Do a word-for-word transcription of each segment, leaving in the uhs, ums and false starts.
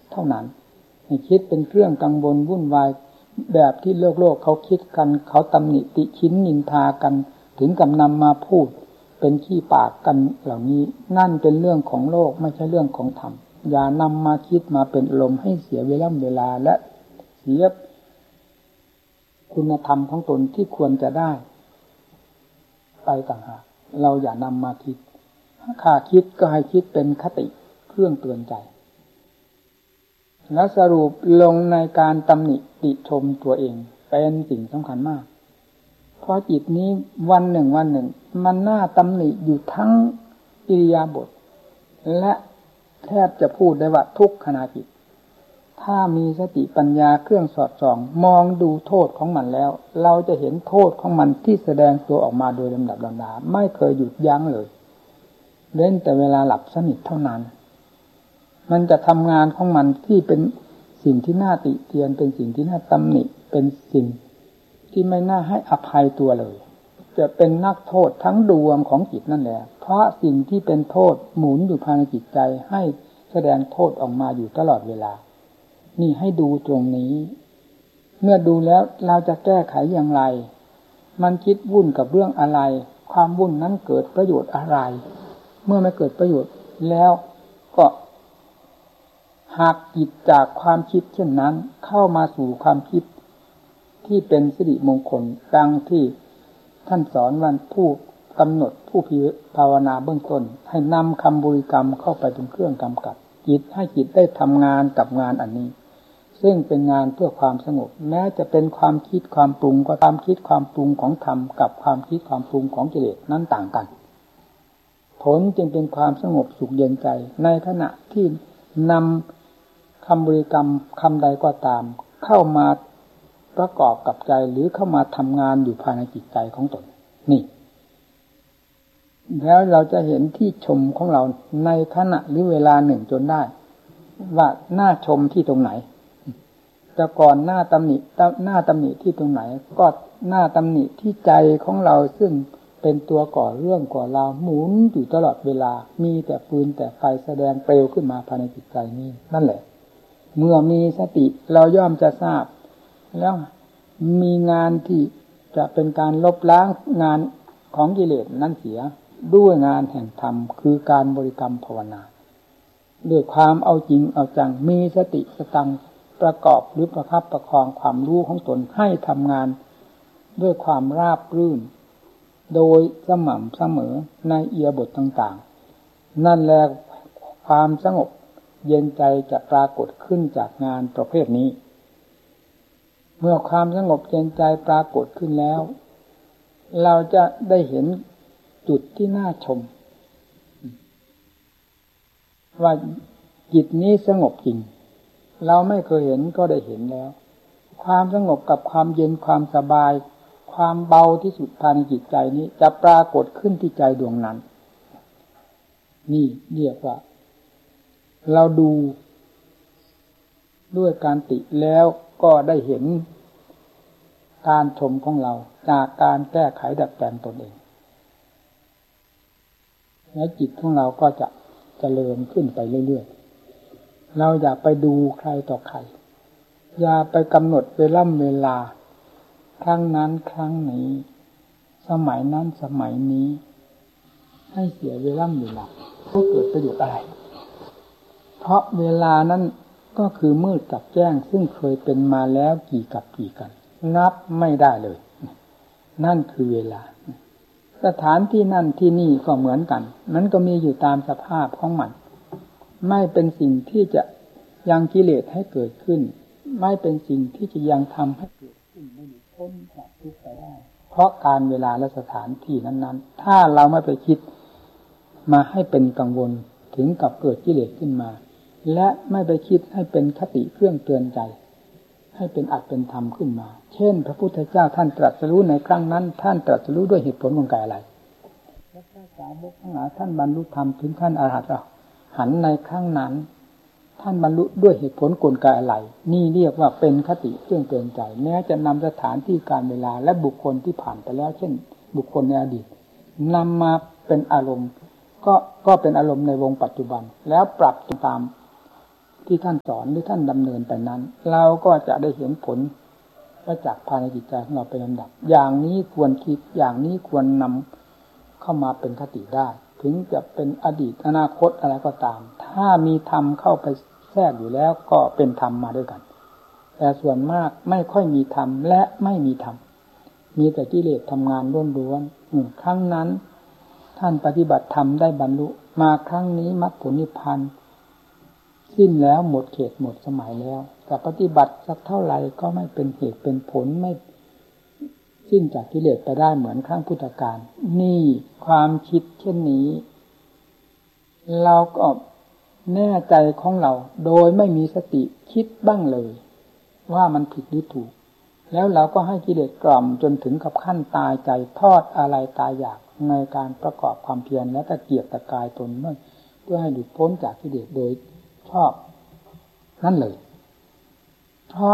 เท่านั้นให้คิดเป็นเครื่องกังวลวุ่นวายแบบที่โลกโลกเขาคิดกันเขาตำหนิติชินนินทากันถึงกับนำมาพูดเป็นขี้ปากกันเหล่านี้นั่นเป็นเรื่องของโลกไม่ใช่เรื่องของธรรมอย่านำมาคิดมาเป็นอารมณ์ให้เสียเวลาเวลาและเสียคุณธรรมของตนที่ควรจะได้ไปต่างหากเราอย่านำมาคิดถ้าคิดก็ให้คิดเป็นคติเครื่องเตือนใจและสรุปลงในการตำหนิติชมตัวเองเป็นสิ่งสำคัญมากเพราะจิตนี้วันหนึ่งวันหนึ่งมันน่าตำหนิอยู่ทั้งอิริยาบถและแทบจะพูดได้ว่าทุกขณะจิตถ้ามีสติปัญญาเครื่องสอดส่องมองดูโทษของมันแล้วเราจะเห็นโทษของมันที่แสดงตัวออกมาโดยลำดับลำดาไม่เคยหยุดยั้งเลยเว้นแต่เวลาหลับสนิทเท่านั้นมันจะทำงานของมันที่เป็นสิ่งที่น่าติเตียนเป็นสิ่งที่น่าตำหนิเป็นสิ่งที่ไม่น่าให้อภัยตัวเลยจะเป็นนักโทษทั้งดวงของจิตนั่นแหละเพราะสิ่งที่เป็นโทษหมุนอยู่ภายในจิตใจให้แสดงโทษออกมาอยู่ตลอดเวลานี่ให้ดูตรงนี้เมื่อดูแล้วเราจะแก้ไขอย่างไรมันคิดวุ่นกับเรื่องอะไรความวุ่นนั้นเกิดประโยชน์อะไรเมื่อไม่เกิดประโยชน์แล้วก็หากจิตจากความคิดเช่นนั้นเข้ามาสู่ความคิดที่เป็นสิริมงคลดังที่ท่านสอนวันผู้กำหนดผู้ภาวนาเบื้องต้นให้นำคำบริกรรมเข้าไปเป็นเครื่องกำกับจิตให้จิตได้ทำงานกับงานอันนี้ซึ่งเป็นงานเพื่อความสงบแม้จะเป็นความคิดความปรุงก็ตามคิดความปรุงของธรรมกับความคิดความปรุงของกิเลสนั้นต่างกันผลจึงเป็นความสงบสุขเย็นใจในขณะที่นำคำบริกรรมคำใดก็ตามเข้ามาประกอบกับใจหรือเข้ามาทำงานอยู่ภายในจิตใจของตนนี่แล้วเราจะเห็นที่ชมของเราในขณะหรือเวลาหนึ่งจนได้ว่าหน้าชมที่ตรงไหนแต่ก่อนหน้าตำหนิหน้าตำหนิที่ตรงไหนก็หน้าตำหนิที่ใจของเราซึ่งเป็นตัวก่อเรื่องก่อราวหมุนอยู่ตลอดเวลามีแต่ปืนแต่ไฟแสดงเปลวขึ้นมาภายในจิตใจนี้นั่นแหละเมื่อมีสติเราย่อมจะทราบแล้วมีงานที่จะเป็นการลบล้างงานของกิเลสนั้นเสียด้วยงานแห่งธรรมคือการบริกรรมภาวนาด้วยความเอาจริงเอาจังมีสติสตังประกอบหรือประคับประคองความรู้ของตนให้ทำงานด้วยความราบรื่นโดยสม่ำเสมอในอิริยาบถต่างๆนั่นแหละความสงบเย็นใจจะปรากฏขึ้นจากงานประเภทนี้เมื่อความสงบเย็นใจปรากฏขึ้นแล้วเราจะได้เห็นจุดที่น่าชมว่าจิตนี้สงบจริงเราไม่เคยเห็นก็ได้เห็นแล้วความสงบกับความเย็นความสบายความเบาที่สุดภายในจิตใจนี้จะปรากฏขึ้นที่ใจดวงนั้นนี่เรียกว่าเราดูด้วยการติแล้วก็ได้เห็นการชมของเราจากการแก้ไขดัดแปลงตนเองและจิตของเราก็จะเจริญขึ้นไปเรื่อยๆเราอย่าไปดูใครต่อใครอย่าไปกำหนดเวลาเวลาครั้งนั้นครั้งนี้สมัยนั้นสมัยนี้ให้เสียเวลาเวลาก็เกิดประโยชน์อะไรเพราะเวลานั้นก็คือมืดกับแจ้งซึ่งเคยเป็นมาแล้วกี่กับกี่กันนับไม่ได้เลยนั่นคือเวลาสถานที่นั่นที่นี่ก็เหมือนกันมันก็มีอยู่ตามสภาพของมันไม่เป็นสิ่งที่จะยังกิเลสให้เกิดขึ้นไม่เป็นสิ่งที่จะยังทำให้เกิดขึ้นไม่หลุดพ้นจากทุกข์ไปได้เพราะการเวลาและสถานที่นั้นๆถ้าเราไม่ไปคิดมาให้เป็นกังวลถึงกับเกิดกิเลสขึ้นมาและไม่ไปคิดให้เป็นคติเครื่องเตือนใจให้เป็นอัตเป็นธรรมขึ้นมาเช่นพระพุทธเจ้าท่านตรัสรู้ในครั้งนั้นท่านตรัสรู้ด้วยเหตุผลของกายอะไรและพระสาวกทั้งหลายท่านบรรลุธรรมถึงขั้นอรหัตหันในครั้งนั้นท่านบรรลุด้วยเหตุผลกลไกอะไรนี่เรียกว่าเป็นคติเครื่องเตือนใจแม้จะนำสถานที่การเวลาและบุคคลที่ผ่านไปแล้วเช่นบุคคลในอดีตนำมาเป็นอารมณ์ก็ก็เป็นอารมณ์ในวงปัจจุบันแล้วปรับตามที่ท่านสอนหรือท่านดำเนินไปนั้นเราก็จะได้เห็นผลประจักษ์ภายในจิตใจของเราเป็นลำดับอย่างนี้ควรคิดอย่างนี้ควรนำเข้ามาเป็นคติได้ถึงจะเป็นอดีตอนาคตอะไรก็ตามถ้ามีธรรมเข้าไปแทรกอยู่แล้วก็เป็นธรรมมาด้วยกันแต่ส่วนมากไม่ค่อยมีธรรมและไม่มีธรรมมีแต่กิเลสทำงานล้วนๆครั้งนั้นท่านปฏิบัติธรรมได้บรรลุมาครั้งนี้มรรคผลนิพพานสิ้นแล้วหมดเขตหมดสมัยแล้วแต่ปฏิบัติสักเท่าไหร่ก็ไม่เป็นเหตุเป็นผลไม่สิ้นจากกิเลสไปได้เหมือนครั้งพุทธกาลนี่ความคิดเช่นนี้เราก็แน่ใจของเราโดยไม่มีสติคิดบ้างเลยว่ามันผิดหรือถูกแล้วเราก็ให้กิเลสกล่อมจนถึงกับขั้นตายใจทอดอะไรตายอยากในการประกอบความเพียรและตะเกียกตะกายตนเมื่อเพื่อให้หลุดพ้นจากกิเลสโดยชอบนั่นเลยเพราะ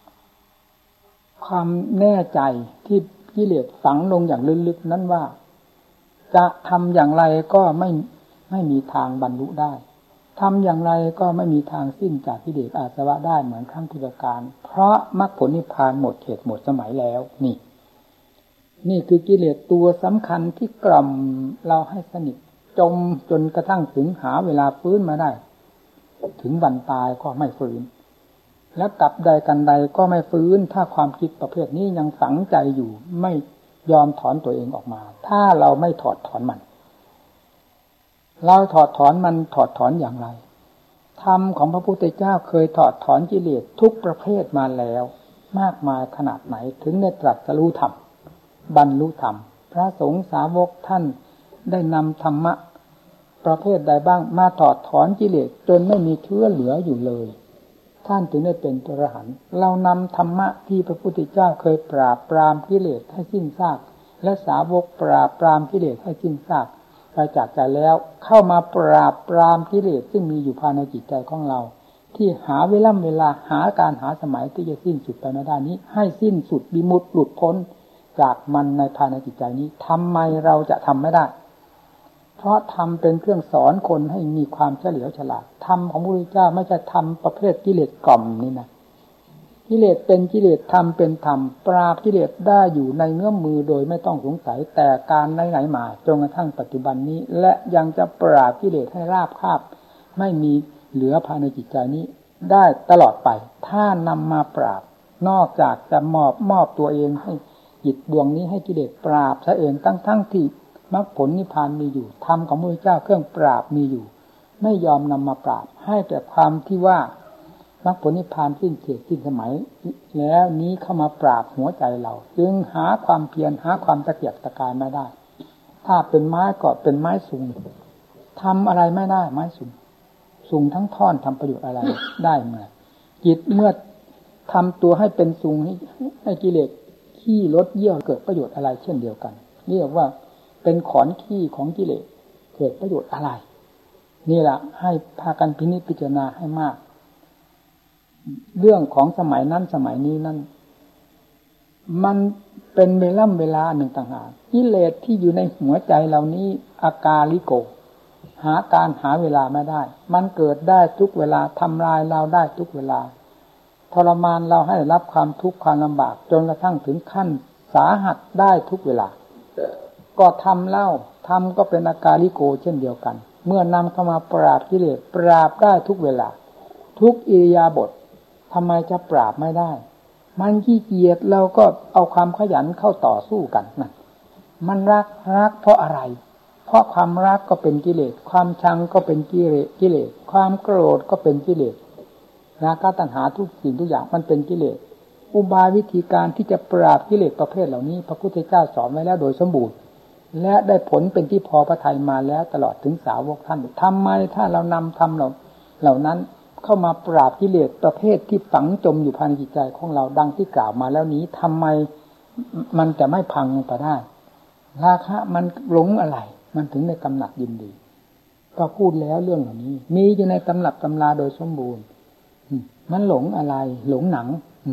ความแน่ใจที่กิเลสฝังลงอย่างลึกๆนั้นว่าจะทำอย่างไรก็ไม่ไม่มีทางบรรลุได้ทำอย่างไรก็ไม่มีทางสิ้นจากกิเลสอาสวะได้เหมือนครั้งพุทธกาลเพราะมรรคผลนิพพานหมดเขตหมดสมัยแล้วนี่นี่คือกิเลสตัวสำคัญที่กล่อมเราให้สนิทจมจนกระทั่งถึงหาเวลาฟื้นมาได้ถึงวันตายก็ไม่ฟื้นแล้วกลับใดกันใดก็ไม่ฟื้นถ้าความคิดประเภทนี้ยังฝังใจอยู่ไม่ยอมถอนตัวเองออกมาถ้าเราไม่ถอดถอนมันเราถอดถอนมันถอดถอนอย่างไรธรรมของพระพุทธเจ้าเคยถอดถอนกิเลสทุกประเภทมาแล้วมากมายขนาดไหนถึงได้ตรัสรู้ธรรมบรรลุธรรมพระสงฆ์สาวกท่านได้นำธรรมะประเภทใดบ้างมาถอดถอนกิเลสจนไม่มีเชื้อเหลืออยู่เลยท่านถึงได้เป็นพระอรหันต์เรานำธรรมะที่พระพุทธเจ้าเคยปราบปรามกิเลสให้สิ้นซากและสาวกปราบปรามกิเลสให้สิ้นซากไปจากใจแล้วเข้ามาปราบปรามกิเลสซึ่งมีอยู่ภายในจิตใจของเราที่หาเวลาเวลาหาการหาสมัยที่จะสิ้นสุดไปในด้านนี้ให้สิ้นสุดวิมุตติหลุดพ้นจากมันในภายในจิตใจนี้ทำไมเราจะทำไม่ได้เพราะธรรมเป็นเครื่องสอนคนให้มีความเฉลียวฉลาดธรรมของพระพุทธเจ้าไม่ใช่ธรรมประเภทกิเลสกล่อมนี่นะกิเลสเป็นกิเลสธรรมเป็นธรรมปราบกิเลสได้อยู่ในเงื้อมมือโดยไม่ต้องสงสัยแต่การไหนๆมาจนกระทั่งปัจจุบันนี้และยังจะปราบกิเลสให้ราบคาบไม่มีเหลือภายในจิตใจนี้ได้ตลอดไปถ้านำมาปราบนอกจากจะมอบมอบตัวเองให้จิตดวงนี้ให้กิเลสปราบซะเองทั้งๆที่มรรคผลนิพพานมีอยู่ธรรมของพระพุทธเจ้าเครื่องปราบมีอยู่ไม่ยอมนำมาปราบให้แต่ความที่ว่ามรรคผลนิพพานสิ้นเขตสิ้นสมัยแล้วนี้เข้ามาปราบหัวใจเราจึงหาความเพียรหาความตะเกียกตะกายไม่ได้ถ้าเป็นไม้ก็เป็นไม้สูงทำอะไรไม่ได้ไม้สูงสูงทั้งท่อนทำประโยชน์อะไรได้เมื่อจิตเมื่อทำตัวให้เป็นสูงให้ให้กิเลสขี้ลดเยี่ยวเกิดประโยชน์อะไรเช่นเดียวกันเรียกว่าเป็นขอนขี้ของกิเลสเกิดประโยชน์อะไรนี่แหละให้พากันพินิจพิจารณาให้มากเรื่องของสมัยนั้นสมัยนี้นั้นมันเป็นเวล่ำเวลาหนึ่งต่างหากกิเลสที่อยู่ในหัวใจเหล่านี้อากาลิโกหาการหาเวลาไม่ได้มันเกิดได้ทุกเวลาทำลายเราได้ทุกเวลาทรมานเราให้รับความทุกข์ความลำบากจนกระทั่งถึงขั้นสาหัสได้ทุกเวลาก็ทำเล่าทำก็เป็นอากาลิโกเช่นเดียวกันเมื่อนำเข้ามาปราบกิเลสปราบได้ทุกเวลาทุกอิริยาบถทำไมจะปราบไม่ได้มันขี้เกียจเราก็เอาความขยันเข้าต่อสู้กันนั่นมันรักรักเพราะอะไรเพราะความรักก็เป็นกิเลสความชังก็เป็นกิเลสกิเลสความโกรธก็เป็นกิเลสราคะตัณหาทุกสิ่งทุกอย่างมันเป็นกิเลสอุบายวิธีการที่จะปราบกิเลสประเภทเหล่านี้พระพุทธเจ้าสอนไว้แล้วโดยสมบูรณ์และได้ผลเป็นที่พอพระทัยมาแล้วตลอดถึงสาวกท่านทำไมถ้าเรานำทำเหล่าเหล่านั้นเข้ามาปราบกิเลสประเภทที่ฝังจมอยู่ภายในจิตใจของเราดังที่กล่าวมาแล้วนี้ทำไมมันจะไม่พังลงไปได้ราคะมันหลงอะไรมันถึงในกำหนัดยินดีก็พูดแล้วเรื่องเหล่านี้มีอยู่ในตำรับตำราโดยสมบูรณ์มันหลงอะไรหลงหนัง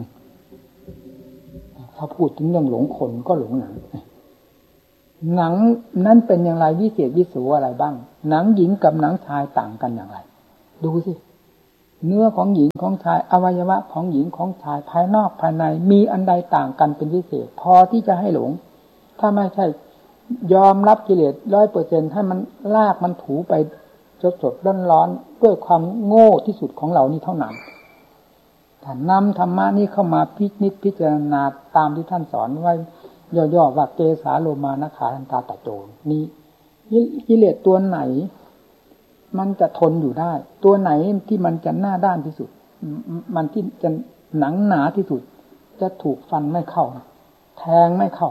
ถ้าพูดถึงเรื่องหลงคนก็หลงหนังหนังนั้นเป็นอย่างไรวิเศษวิโสอะไรบ้างหนังหญิงกับหนังชายต่างกันอย่างไรดูสิเนื้อของหญิงของชายอวัยวะของหญิงของชายภายนอกภายในมีอันใดต่างกันเป็นพิเศษพอที่จะให้หลงถ้าไม่ใช่ยอมรับกิเลสร้อยเปอร์เซ็นต์ให้มันลากมันถูไปสดสดร้อนร้อนด้วยความโง่ที่สุดของเรานี่เท่านั้นถ้านำธรรมะนี้เข้ามาพิจิตพิจารณาตามที่ท่านสอนไว้ย่อๆว่าเกสาโลมานะขาทันตาตะโจนี้กิเลสตัวไหนมันจะทนอยู่ได้ตัวไหนที่มันจะหน้าด้านที่สุดมันที่จะหนังหนาที่สุดจะถูกฟันไม่เข้าแทงไม่เข้า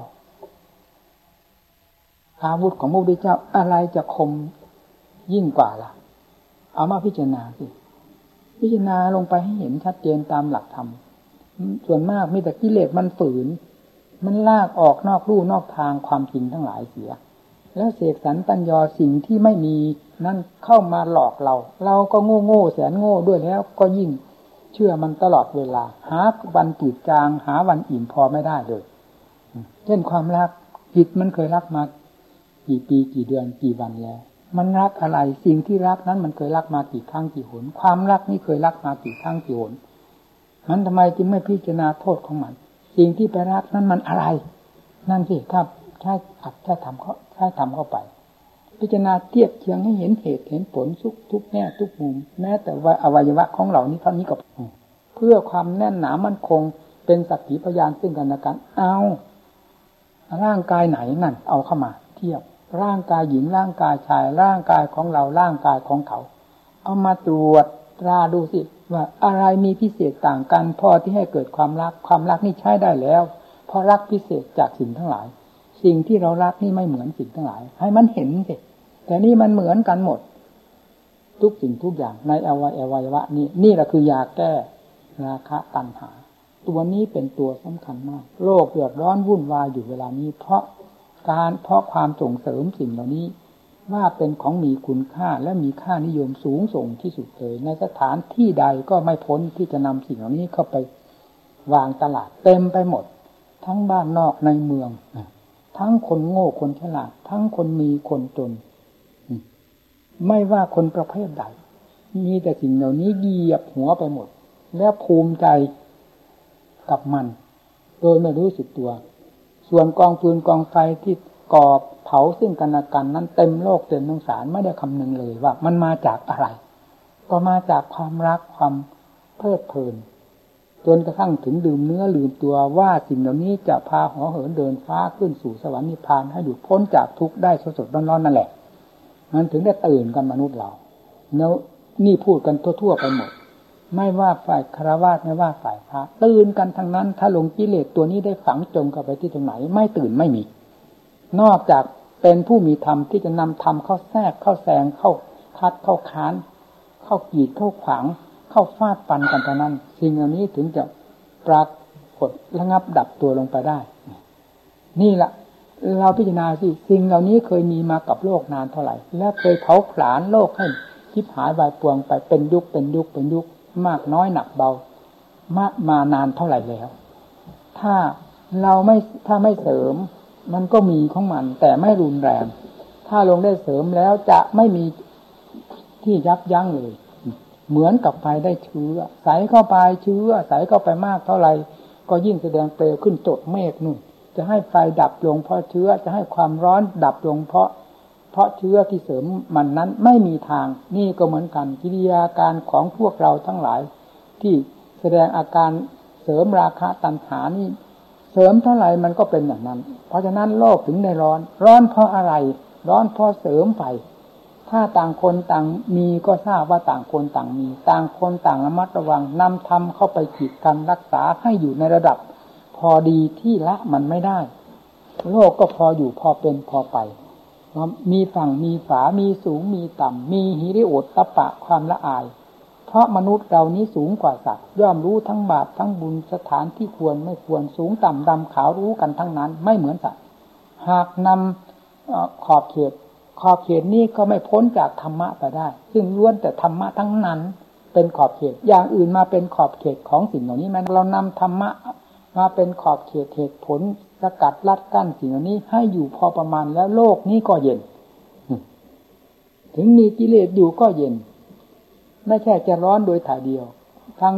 อาวุธของพระพุทธเจ้าอะไรจะคมยิ่งกว่าล่ะเอามาพิจารณาสิพิจารณาลงไปให้เห็นชัดเจนตามหลักธรรมส่วนมากมีแต่กิเลสมันฝืนมันลากออกนอกลู่นอกทางความจริงทั้งหลายเสียแล้วเสกสรรปัญญาสิ่งที่ไม่มีนั่นเข้ามาหลอกเราเราก็โง่โง่แสนโง่ด้วยแล้วก็ยิ่งเชื่อมันตลอดเวลาหาวันจืดจางหาวันอิ่มพอไม่ได้เลยเช่นความรักจิตมันเคยรักมากี่ปีกี่เดือนกี่วันแล้วมันรักอะไรสิ่งที่รักนั้นมันเคยรักมากี่ครั้งกี่หนความรักนี่เคยรักมากี่ครั้งกี่หนมันทำไมจึงไม่พิจารณาโทษของมันสิ่งที่ไปรักนั้นมันอะไรนั่นสิครับใช่อัดใช่ทำเขาใช่ทำเข้าไปพิจารณาเทียบเทียงให้เห็นเหตุเห็นผลทุกทุกแง่ทุกมุมแม้แต่ว่าอวัยวะของเรานี้เท่านี้ก็เพื่อความแน่นหนามั่นคงเป็นสักขีพยานซึ่งกันและกันเอาร่างกายไหนนั่นเอาเข้ามาเทียบร่างกายหญิงร่างกายชายร่างกายของเราร่างกายของเขาเอามาตรวจตราดูสิว่าอะไรมีพิเศษต่างกันพอที่ให้เกิดความรักความรักนี่ใช้ได้แล้วเพราะรักพิเศษจากสิ่งทั้งหลายสิ่งที่เรารักนี่ไม่เหมือนสิ่งทั้งหลายให้มันเห็นสิแต่นี่มันเหมือนกันหมดทุกสิ่งทุกอย่างในอวัยวะนี่นี่แหละคือยาแก้ราคะตัณหาตัวนี้เป็นตัวสำคัญมากโลกเดือดร้อนวุ่นวายอยู่เวลานี้เพราะการเพราะความส่งเสริมสิ่งเหล่านี้ว่าเป็นของมีคุณค่าและมีค่านิยมสูงส่งที่สุดเลยในสถานที่ใดก็ไม่พ้นที่จะนำสิ่งเหล่านี้เข้าไปวางตลาดเต็มไปหมดทั้งบ้านนอกในเมืองทั้งคนโง่คนฉลาดทั้งคนมีคนจนไม่ว่าคนประเภทใดมีแต่สิ่งเหล่านี้เหยียบหัวไปหมดและภูมิใจกับมันโดยไม่รู้สึกตัวส่วนกองฟืนกองไฟที่ก่อเผาซึ่งกันและกันนั้นเต็มโลกเต็มสงสารไม่ได้คำนึงเลยว่ามันมาจากอะไรก็มาจากความรักความเพลิดเพลินจนกระทั่งถึงดื่มเนื้อลืมตัวว่าสิ่งเหล่านี้จะพาห่อเหินเดินฟ้าขึ้นสู่สวรรค์นิพพานให้หลุดพ้นจากทุกข์ได้สดๆร้อนๆนั่นแหละมันถึงได้ตื่นกันมนุษย์เราแล้วนี่พูดกันทั่วๆไปหมดไม่ว่าฝ่ายฆราวาสไม่ว่าฝ่ายพระตื่นกันทั้งนั้นถ้าลงกิเลสตัวนี้ได้ฝังจมเข้าไปที่ตรงไหนไม่ตื่นไม่มีนอกจากเป็นผู้มีธรรมที่จะนำธรรมเข้าแทรกเข้าแซงเข้าคัดเข้าค้านเข้ากีดเข้าขวางเข้าฟาดฟันกันเท่านั้นสิ่งเหล่านี้ถึงจะปรากฏระงับดับตัวลงไปได้นี่แหละเราพิจารณาสิสิ่งเหล่านี้เคยมีมากับโลกนานเท่าไหร่และเคยเผาผลาญโลกให้ชิบหายวายป่วงไปเป็นยุคเป็นยุคเป็นยุคมากน้อยหนักเบามากมานานเท่าไหร่แล้วถ้าเราไม่ถ้าไม่เสริมมันก็มีของมันแต่ไม่รุนแรงถ้าลงได้เสริมแล้วจะไม่มีที่ยับยั้งเลยเหมือนกับไฟได้เชื้อใส่เข้าไปเชื้อใส่เข้าไปมากเท่าไหร่ก็ยิ่งแสดงเปลวขึ้นจดเมฆนู่นจะให้ไฟดับลงเพราะเชื้อจะให้ความร้อนดับลงเพราะเพราะเชื้อที่เสริมมันนั้นไม่มีทางนี่ก็เหมือนกันกิริยาการของพวกเราทั้งหลายที่แสดงอาการเสริมราคะตัณหานี่เสริมเท่าไหร่มันก็เป็นอย่างนั้นเพราะฉะนั้นโลกถึงได้ร้อนร้อนเพราะอะไรร้อนเพราะเสริมไฟถ้าต่างคนต่างมีก็ทราบว่าต่างคนต่างมีต่างคนต่างระมัดระวังนำธรรมเข้าไปขีดกันรักษาให้อยู่ในระดับพอดีที่ละมันไม่ได้โลกก็พออยู่พอเป็นพอไปมีฝั่งมีฝามีสูงมีต่ำมีหิริโอตตัปปะความละอายเพราะมนุษย์เรานี้สูงกว่าสัตว์ย่อมรู้ทั้งบาปทั้งบุญสถานที่ควรไม่ควรสูงต่ำดำขาวรู้กันทั้งนั้นไม่เหมือนสัตว์หากนำขอบเขตขอบเขตนี้ก็ไม่พ้นจากธรรมะไปได้ซึ่งล้วนแต่ธรรมะทั้งนั้นเป็นขอบเขตอย่างอื่นมาเป็นขอบเขตของสิ่งเหล่านี้แม้เรานำธรรมะมาเป็นขอบเขตเหตุผลสกัดลัดกั้นสิ่งเหล่านี้ให้อยู่พอประมาณแล้วโลกนี้ก็เย็นถึงมีกิเลสอยู่ก็เย็นไม่แค่จะร้อนโดยถ่ายเดียว